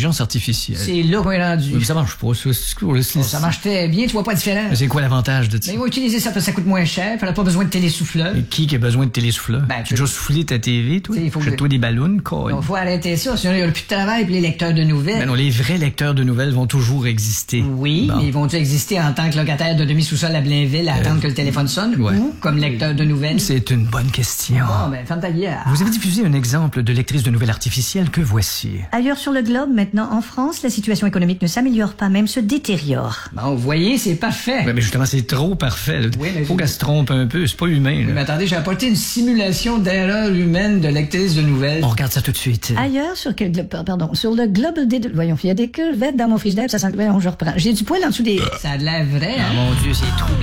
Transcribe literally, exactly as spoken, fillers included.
l'intelligence artificielle. C'est là qu'on est rendu. Mais ça marche pas, ça. C'est- Oh, ça marche très bien, tu vois pas la différence. Mais c'est quoi l'avantage de ça? Mais ils vont utiliser ça parce que ça coûte moins cher, puis elle a pas besoin de télésouffleur. Et qui qui a besoin de télésouffleur? Ben, tu as déjà soufflé ta T V, toi? Il faut que- Jette-toi des ballons, quoi. Il faut arrêter ça, sinon il n'y aura plus de travail, puis les lecteurs de nouvelles. Ben non, les vrais lecteurs de nouvelles vont toujours exister. Oui, Bon. mais ils vont-ils exister en tant que locataire de demi-sous-sol à Blainville à attendre que le téléphone sonne? ouais. Ou comme lecteur de nouvelles? C'est une bonne question. Bon, ben, ferme ta gueule. Vous avez diffusé un exemple de lectrice de nouvelles artificielle que voici. Ailleurs sur le globe, maintenant en France, la situation économique ne s'améliore pas, même se détériore. Bon, vous voyez, c'est parfait. Ouais, mais justement, c'est trop parfait. Là. Oui, mais Faut je- qu'elle se trompe un peu, c'est pas humain. Oui, là. mais attendez, j'ai apporté une simulation d'erreur humaine de lectrice de nouvelles. On regarde ça tout de suite. Ailleurs, sur quel globe, pardon, sur le globe des deux, voyons, il y a des crevettes dans mon frigidaire, ça sent, voyons, je reprends. J'ai du poil en dessous des... Ça a de l'air vrai, hein? Ah, mon Dieu, c'est troublant.